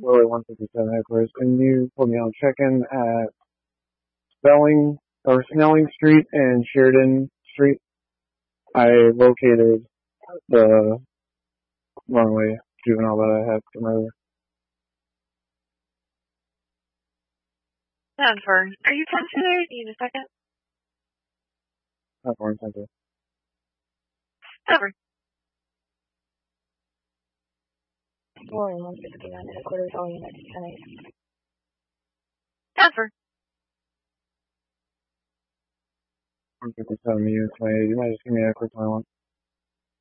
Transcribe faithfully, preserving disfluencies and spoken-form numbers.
Willie one fifty-seven headquarters. Can you put me on check-in at Spelling or Snelling Street and Sheridan Street? I located the runaway juvenile that I have to murder. Jennifer, are you ten today? Need a second? Not for incentive. Jennifer. Willie one fifty-nine headquarters, all units, ten eight. Jennifer. one fifty-seven units, twenty-eight. You might just give me a quick moment.